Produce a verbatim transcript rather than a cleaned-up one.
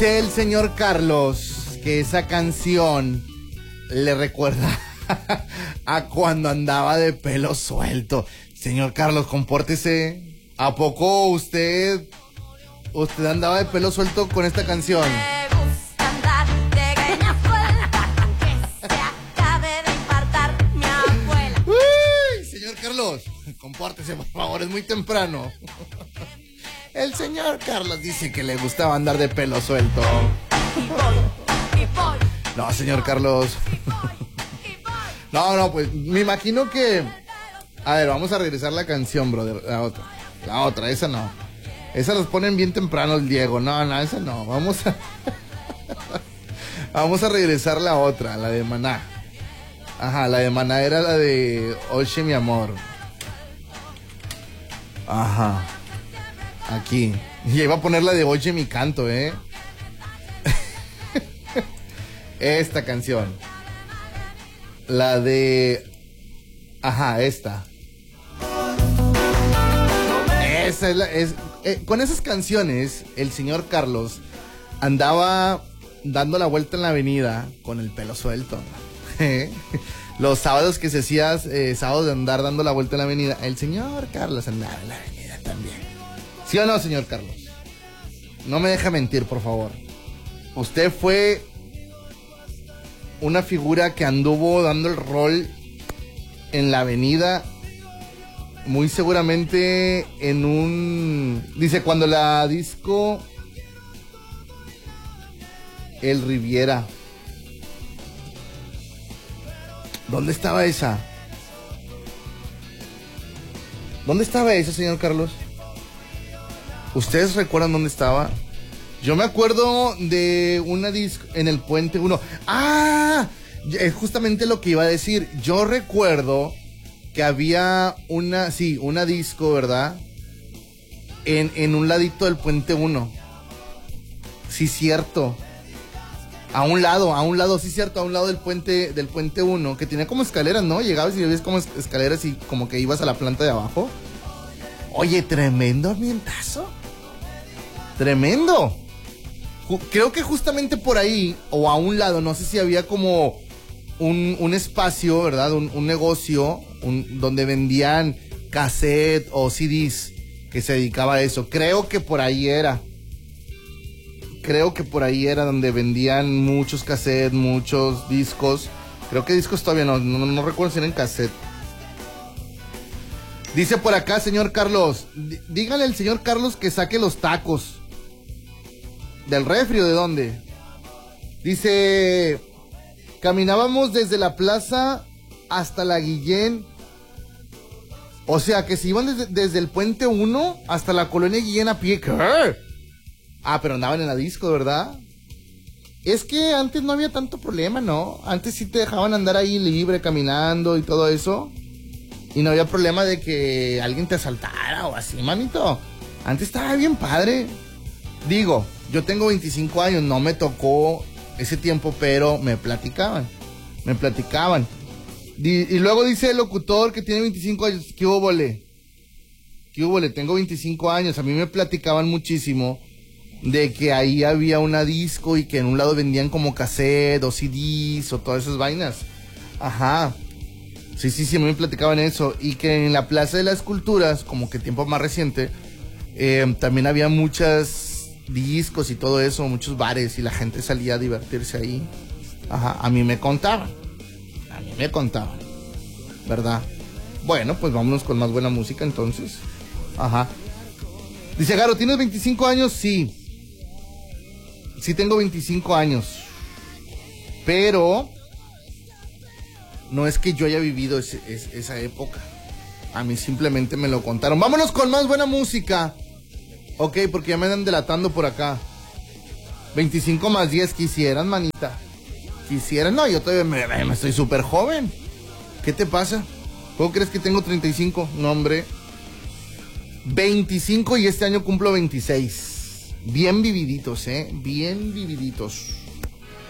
El señor Carlos, que esa canción le recuerda a cuando andaba de pelo suelto. Señor Carlos, compórtese. ¿A poco usted, usted andaba de pelo suelto con esta canción? Me gusta andar de greña suelta, aunque se acabe de infartar mi abuela. Uy, señor Carlos, compórtese, por favor, es muy temprano. El señor Carlos dice que le gustaba andar de pelo suelto. Y voy, y voy. No, señor Carlos. No, no, pues me imagino que... A ver, vamos a regresar la canción, brother. La otra. La otra, esa no. Esa los ponen bien temprano el Diego. No, no, esa no. Vamos a... Vamos a regresar la otra, la de Maná. Ajá, la de Maná era la de Oye, mi amor. Ajá. Aquí. Y iba a poner la de Oye, mi canto, ¿eh? Esta canción. La de... Ajá, esta. Esa es la... Es, eh, con esas canciones, el señor Carlos andaba dando la vuelta en la avenida con el pelo suelto. Los sábados que se hacía, eh, sábados de andar dando la vuelta en la avenida, el señor Carlos andaba en la avenida también. ¿Sí o no, señor Carlos? No me deja mentir, por favor. Usted fue una figura que anduvo dando el rol en la avenida, muy seguramente en un... Dice, cuando la disco El Riviera. ¿Dónde estaba esa? ¿Dónde estaba esa, señor Carlos? ¿Ustedes recuerdan dónde estaba? Yo me acuerdo de una disco en el Puente uno. ¡Ah! Es justamente lo que iba a decir. Yo recuerdo que había una, sí, una disco, ¿verdad? En, en un ladito del Puente uno. Sí, cierto. A un lado, a un lado, sí, cierto, a un lado del puente, del Puente uno, que tenía como escaleras, ¿no? Llegabas y ves como escaleras y como que ibas a la planta de abajo. Oye, tremendo ambientazo. Tremendo. Creo que justamente por ahí, o a un lado, no sé si había como un, un espacio, ¿verdad? Un, un negocio un, donde vendían cassette o C Ds que se dedicaba a eso. Creo que por ahí era. Creo que por ahí era donde vendían muchos cassettes, muchos discos. Creo que discos todavía no, no, no recuerdo si eran cassette. Dice por acá, señor Carlos, dígale al señor Carlos que saque los tacos. ¿Del refri o de dónde? Dice, caminábamos desde la plaza hasta la Guillén. O sea, que se iban desde, desde el Puente uno hasta la colonia Guillén a pie. ¿Qué? Ah, pero andaban en la disco, ¿verdad? Es que antes no había tanto problema, ¿no? Antes sí te dejaban andar ahí libre, caminando y todo eso. Y no había problema de que alguien te asaltara o así, manito. Antes estaba bien padre. Digo, yo tengo veinticinco años, no me tocó ese tiempo, pero me platicaban. Me platicaban. Y, y luego dice el locutor que tiene veinticinco años, ¿qué húbole? ¿Qué húbole? Tengo veinticinco años, a mí me platicaban muchísimo de que ahí había una disco y que en un lado vendían como cassette o C Ds o todas esas vainas. Ajá. Sí, sí, sí, a mí me platicaban eso. Y que en la Plaza de las Culturas, como que tiempo más reciente, eh, también había muchas discos y todo eso, muchos bares, y la gente salía a divertirse ahí. Ajá, a mí me contaban. A mí me contaban. ¿Verdad? Bueno, pues vámonos con más buena música entonces. Ajá. Dice Garo, ¿tienes veinticinco años? Sí. Sí tengo veinticinco años. Pero no es que yo haya vivido ese, ese, esa época. A mí simplemente me lo contaron. Vámonos con más buena música. Ok, porque ya me andan delatando por acá. veinticinco más diez, quisieran, manita. Quisieran, no, yo todavía me, me estoy súper joven. ¿Qué te pasa? ¿Cómo crees que tengo treinta y cinco? No, hombre. veinticinco y este año cumplo veintiséis. Bien vividitos, ¿eh? Bien vividitos.